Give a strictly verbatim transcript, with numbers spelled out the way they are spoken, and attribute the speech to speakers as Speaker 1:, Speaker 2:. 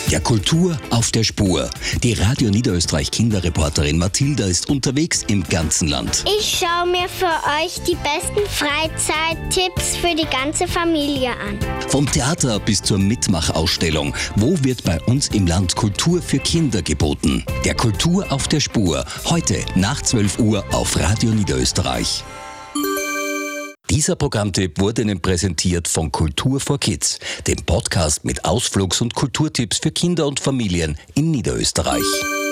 Speaker 1: Der Kultur auf der Spur. Die Radio Niederösterreich Kinderreporterin Mathilda ist unterwegs im ganzen Land.
Speaker 2: Ich schaue mir für euch die besten Freizeittipps für die ganze Familie an.
Speaker 1: Vom Theater bis zur Mitmachausstellung. Wo wird bei uns im Land Kultur für Kinder geboten? Der Kultur auf der Spur. Heute nach zwölf Uhr auf Radio Niederösterreich. Dieser Programmtipp wurde Ihnen präsentiert von Kultur for Kids, dem Podcast mit Ausflugs- und Kulturtipps für Kinder und Familien in Niederösterreich.